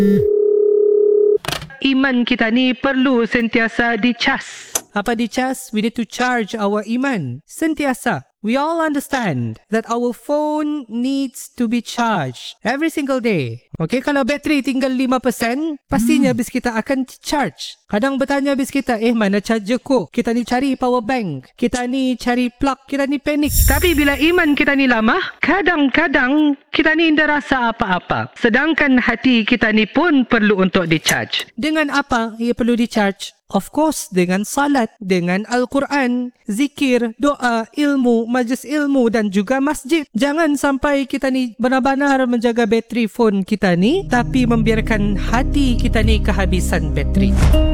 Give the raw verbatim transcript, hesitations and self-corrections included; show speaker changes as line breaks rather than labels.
Iman kita ni perlu sentiasa dicas.
Apa dicas? We need to charge our iman. Sentiasa. We all understand that our phone needs to be charged every single day. Okay, kalau bateri tinggal lima peratus, pastinya bis kita akan charge. Kadang bertanya bis kita, eh mana charger ko? Kita ni cari power bank. Kita ni cari plug. Kita ni panik.
Tapi bila iman kita ni lama, kadang-kadang kita ni tidak rasa apa-apa. Sedangkan hati kita ni pun perlu untuk di-charge.
Dengan apa ia perlu di-charge? Of course, dengan salat, dengan Al-Quran, zikir, doa, ilmu, majlis ilmu dan juga masjid. Jangan sampai kita ni benar-benar menjaga bateri phone kita ni, tapi membiarkan hati kita ni kehabisan bateri.